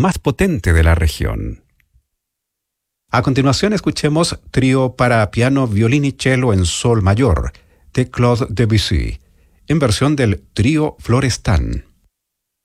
más potente de la región. A continuación escuchemos Trío para piano, violín y cello en sol mayor, de Claude Debussy, en versión del Trío Florestan.